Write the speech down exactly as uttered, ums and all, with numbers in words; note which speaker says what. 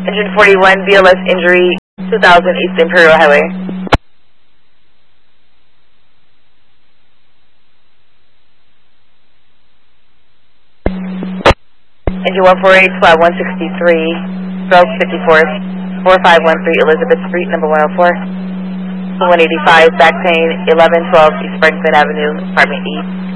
Speaker 1: Engine forty-one, B L S injury, two thousand East Imperial Highway. Engine one forty-eight, flat one sixty-three, stroke fifty-fourth, four five one three Elizabeth Street, number one oh four. one eighty-five, back pain, eleven twelve East Franklin Avenue, apartment E.